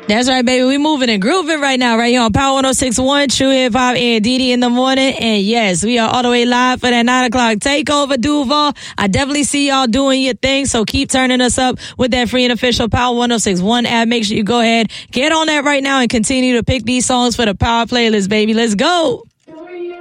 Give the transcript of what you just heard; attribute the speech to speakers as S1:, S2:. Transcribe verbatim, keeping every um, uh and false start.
S1: That's right, baby. We moving and grooving right now, right here on Power one oh six point one, True Hip Hop, and Didi in the morning. And yes, we are all the way live for that nine o'clock takeover, Duval. I definitely see y'all doing your thing, so keep turning us up with that free and official Power one oh six point one app. Make sure you go ahead, get on that right now, and continue to pick these songs for the Power playlist, baby. Let's go.